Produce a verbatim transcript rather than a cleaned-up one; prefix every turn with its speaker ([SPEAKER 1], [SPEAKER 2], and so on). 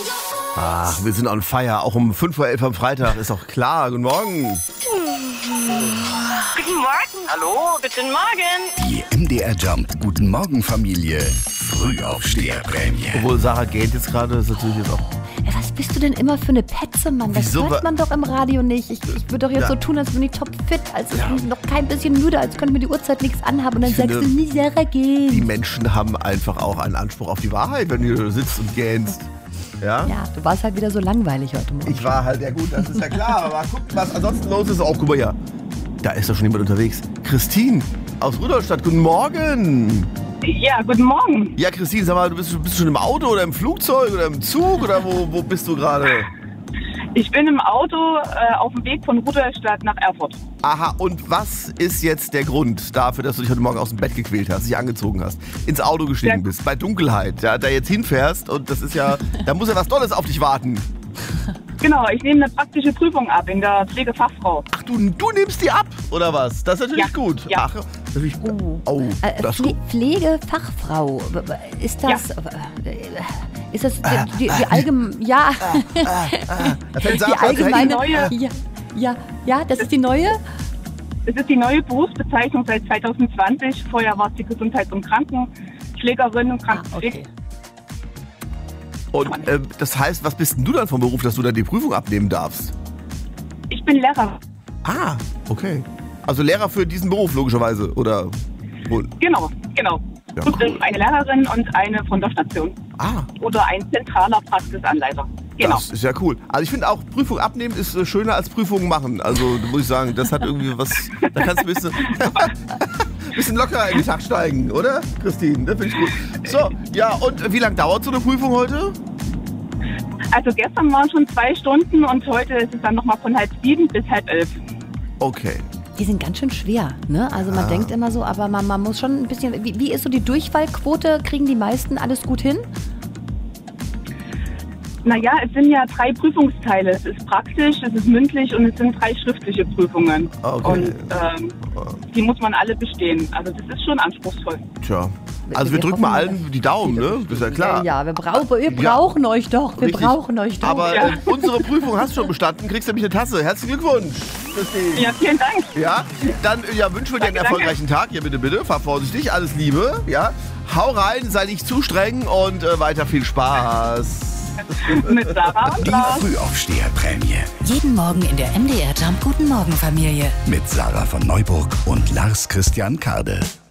[SPEAKER 1] Ach, wir sind on fire. Auch um fünf Uhr elf am Freitag, ist doch klar. Guten Morgen.
[SPEAKER 2] Guten Morgen. Hallo, guten Morgen.
[SPEAKER 3] Die M D R Jump Guten Morgen Familie Frühaufsteherprämie.
[SPEAKER 1] Obwohl Sarah geht jetzt gerade, ist natürlich jetzt auch...
[SPEAKER 4] Was bist du denn immer für eine Petze, Mann? Das
[SPEAKER 1] Wieso?
[SPEAKER 4] hört man doch im Radio nicht. Ich, ich würde doch jetzt
[SPEAKER 1] Ja.
[SPEAKER 4] so tun, als bin ich topfit, als
[SPEAKER 1] Ja.
[SPEAKER 4] ich bin noch kein bisschen müde, als könnte mir die Uhrzeit nichts anhaben. Und dann
[SPEAKER 1] Ich
[SPEAKER 4] sagst
[SPEAKER 1] finde,
[SPEAKER 4] du, nie Sarah
[SPEAKER 1] Die
[SPEAKER 4] gehen.
[SPEAKER 1] Menschen haben einfach auch einen Anspruch auf die Wahrheit, wenn du sitzt und gähnst. Ja?
[SPEAKER 4] Ja, du warst halt wieder so langweilig heute Morgen.
[SPEAKER 1] Ich war halt, ja gut, das ist ja klar. Aber guck, was ansonsten los ist. Auch, guck mal, ja. Da ist doch schon jemand unterwegs. Christine aus Rudolstadt, guten Morgen.
[SPEAKER 2] Ja, guten Morgen.
[SPEAKER 1] Ja, Christine, sag mal, du bist, bist du schon im Auto oder im Flugzeug oder im Zug oder wo, wo bist du gerade?
[SPEAKER 2] Ich bin im Auto äh, auf dem Weg von Rudolstadt nach Erfurt.
[SPEAKER 1] Aha, und was ist jetzt der Grund dafür, dass du dich heute Morgen aus dem Bett gequält hast, dich angezogen hast, ins Auto gestiegen
[SPEAKER 2] Ja.
[SPEAKER 1] bist, bei Dunkelheit, ja, da jetzt hinfährst und das ist ja, da muss ja was Tolles auf dich warten.
[SPEAKER 2] Genau, ich nehme eine praktische Prüfung ab in der Pflegefachfrau.
[SPEAKER 1] Ach, du, du nimmst die ab, oder was? Das ist natürlich
[SPEAKER 2] Ja,
[SPEAKER 1] gut.
[SPEAKER 2] ja.
[SPEAKER 1] Ach, natürlich,
[SPEAKER 4] Oh.
[SPEAKER 1] oh,
[SPEAKER 4] Äh,
[SPEAKER 1] das ist
[SPEAKER 4] Pfle
[SPEAKER 1] gut.
[SPEAKER 4] Pflegefachfrau, ist das... Äh, ist das die, die, die allgemeine... Ja,
[SPEAKER 1] Da fällt
[SPEAKER 4] die
[SPEAKER 1] Sarah plötzlich
[SPEAKER 4] allgemeine...
[SPEAKER 2] neue-
[SPEAKER 4] Ja, ja, ja, das ist die neue?
[SPEAKER 2] Das ist die neue Berufsbezeichnung seit zwanzig zwanzig. Vorher war es die Gesundheits- und Krankenpflegerin und
[SPEAKER 4] Ah,
[SPEAKER 2] Krankenpfleger.
[SPEAKER 4] okay.
[SPEAKER 1] Und äh, das heißt, was bist denn du dann vom Beruf, dass du dann die Prüfung abnehmen darfst?
[SPEAKER 2] Ich bin Lehrer.
[SPEAKER 1] Ah, okay. Also Lehrer für diesen Beruf, logischerweise, oder? wohl?
[SPEAKER 2] Genau, genau.
[SPEAKER 1] Ja,
[SPEAKER 2] und
[SPEAKER 1] cool.
[SPEAKER 2] eine Lehrerin und eine von der Station.
[SPEAKER 1] Ah,
[SPEAKER 2] Oder ein zentraler Praxisanleiter. Genau.
[SPEAKER 1] das ist ja cool. Also ich finde auch, Prüfung abnehmen ist äh, schöner als Prüfung machen. Also muss ich sagen, das hat irgendwie was, da kannst du ein bisschen, bisschen lockerer in den Tag steigen, oder, Christine? Das finde ich gut. So, ja, und wie lange dauert so eine Prüfung heute?
[SPEAKER 2] Also gestern waren schon zwei Stunden und heute ist es dann nochmal von halb sieben bis halb elf.
[SPEAKER 1] Okay.
[SPEAKER 4] Die sind ganz schön schwer, ne? Also man
[SPEAKER 1] Ah.
[SPEAKER 4] denkt immer so, aber man, man muss schon ein bisschen... Wie, wie ist so die Durchfallquote? Kriegen die meisten alles gut hin?
[SPEAKER 2] Naja, es sind ja drei Prüfungsteile. Es ist praktisch, es ist mündlich und es sind drei schriftliche Prüfungen.
[SPEAKER 1] Okay.
[SPEAKER 2] Und ähm, die muss man alle bestehen. Also das ist schon anspruchsvoll.
[SPEAKER 1] Tja. Also wir,
[SPEAKER 4] Wir
[SPEAKER 1] drücken mal
[SPEAKER 4] hoffen,
[SPEAKER 1] allen die Daumen, ne? Das ist ja klar.
[SPEAKER 4] Ja, wir, brauch, wir
[SPEAKER 1] Ja.
[SPEAKER 4] brauchen euch doch. Wir
[SPEAKER 1] Richtig.
[SPEAKER 4] brauchen euch doch.
[SPEAKER 1] Aber
[SPEAKER 2] Ja.
[SPEAKER 1] äh, unsere Prüfung hast du schon bestanden, kriegst nämlich eine Tasse. Herzlichen Glückwunsch, Christine.
[SPEAKER 2] Ja, vielen Dank.
[SPEAKER 1] Ja, dann äh, ja, wünschen wir dir einen
[SPEAKER 2] Danke,
[SPEAKER 1] erfolgreichen Tag. Ja, bitte, bitte. Fahr vorsichtig. Alles Liebe. Ja. Hau rein, sei nicht zu streng und äh, weiter viel Spaß.
[SPEAKER 2] Mit Sarah und
[SPEAKER 3] Die
[SPEAKER 2] Lars.
[SPEAKER 3] Frühaufsteherprämie
[SPEAKER 5] Jeden Morgen in der M D R Jump Guten Morgen Familie.
[SPEAKER 3] mit Sarah von Neuburg und Lars Christian Karde.